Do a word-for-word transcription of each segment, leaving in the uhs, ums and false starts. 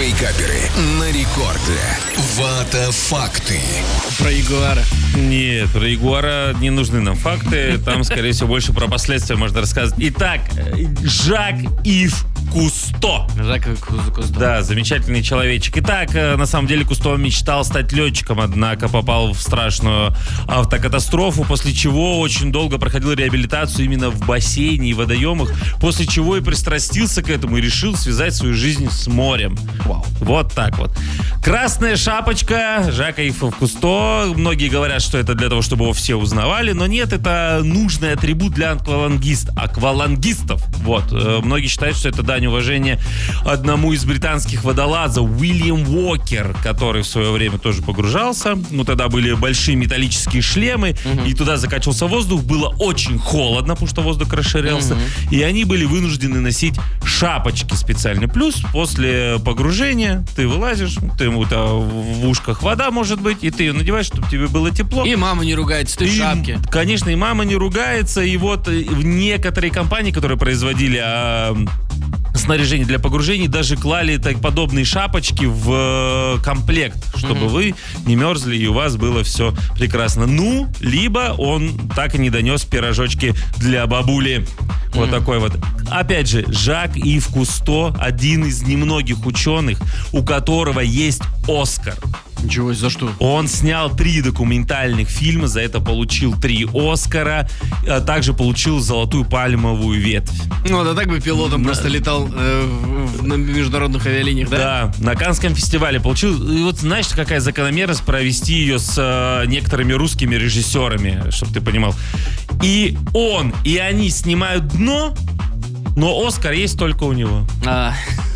Вейкаперы на рекорде. Вата факты. Про Ягуара. Нет, про Ягуара не нужны нам факты. Там, скорее всего, больше про последствия можно рассказать. Итак, Жак-Ив Кусто. Жак-Ив Кусто. Да, замечательный человечек. Итак, на самом деле Кусто мечтал стать летчиком, однако попал в страшную автокатастрофу, после чего очень долго проходил реабилитацию именно в бассейне и водоемах, после чего и пристрастился к этому и решил связать свою жизнь с морем. Вау. Вот так вот. Красная шапочка Жака-Ива Кусто. Многие говорят, что это для того, чтобы его все узнавали, но нет, это нужный атрибут для аквалангист, аквалангистов. Вот. Многие считают, что это дань уважения одному из британских водолазов, Уильям Уокер, который в свое время тоже погружался. Ну, тогда были большие металлические шлемы, угу. и туда закачивался воздух. Было очень холодно, потому что воздух расширялся. Угу. И они были вынуждены носить шапочки специальные. Плюс после погружения ты вылазишь, ты в ушках вода может быть, и ты ее надеваешь, чтобы тебе было тепло. И мама не ругается, ты в шапке. Конечно, и мама не ругается. И вот в некоторые компании, которые производили а, снаряжение для погружений, даже клали так подобные шапочки в комплект, чтобы mm-hmm. вы не мерзли и у вас было все прекрасно. Ну, либо он так и не донес пирожочки для бабули. Mm-hmm. Вот такой вот. Опять же, Жак-Ив Кусто, один из немногих ученых, у которого есть Оскар. Ничего, за что? Он снял три документальных фильма, за это получил три Оскара, а также получил золотую пальмовую ветвь. Ну, да так бы пилотом на... просто летал э, в, на международных авиалиниях, да? Да, на Каннском фестивале получил. И вот знаешь, какая закономерность провести ее с э, некоторыми русскими режиссерами, чтобы ты понимал. И он, и они снимают дно, но Оскар есть только у него. А...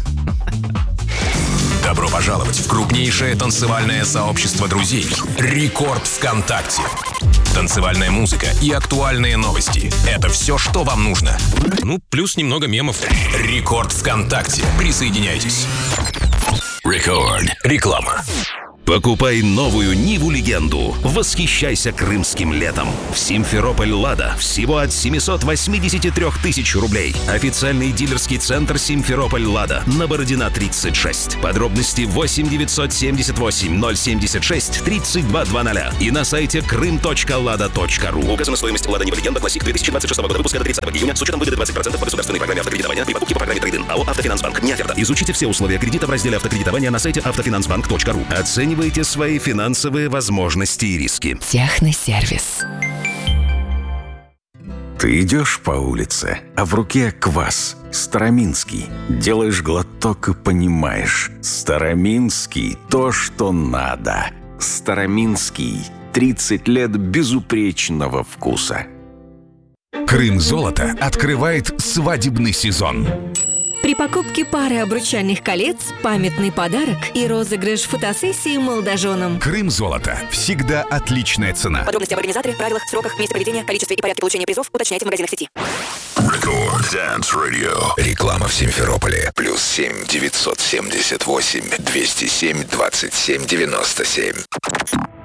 Добро пожаловать в крупнейшее танцевальное сообщество друзей «Рекорд ВКонтакте». Танцевальная музыка и актуальные новости – это все, что вам нужно. Ну, плюс немного мемов. «Рекорд ВКонтакте». Присоединяйтесь. Рекорд. Реклама. Покупай новую Ниву Легенду. Восхищайся крымским летом. В Симферополь Лада всего от семьсот восемьдесят три тысячи рублей. Официальный дилерский центр Симферополь Лада на Бородина тридцать шесть. Подробности восемь девятьсот семьдесят восемь ноль семьдесят шесть тридцать два двадцать и на сайте крым точка лада точка ру. Указана стоимость Лада Нива Легенда Классик две тысячи двадцать шестого года выпуска до тридцатого июня с учетом выгоды двадцать процентов по государственной программе автокредитования при покупке по программе Трейдин. АО «Автофинансбанк». Не оферта. Изучите все условия кредита в разделе автокредитования на сайте автофинансбанк точка ру. Оценивайте свои финансовые возможности и риски. Техносервис. Ты идешь по улице, а в руке квас. Староминский. Делаешь глоток и понимаешь. Староминский – то, что надо. Староминский. тридцать лет безупречного вкуса. Крым-золото открывает свадебный сезон. При покупке пары обручальных колец, памятный подарок и розыгрыш фотосессии молодоженам. Крым-золото. Всегда отличная цена. Подробности об организаторе, правилах, сроках, месте проведения, количестве и порядке получения призов уточняйте в магазинах сети. Рекорд Dance Radio. Реклама в Симферополе. Плюс семь девятьсот семьдесят восемь двести семь двадцать семь девяносто семь.